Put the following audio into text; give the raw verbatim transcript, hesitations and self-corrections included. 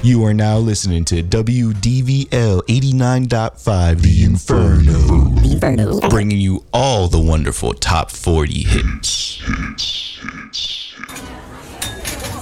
You are now listening to W D V L eighty-nine point five, The Inferno. The Inferno. Bringing you all the wonderful top forty hits.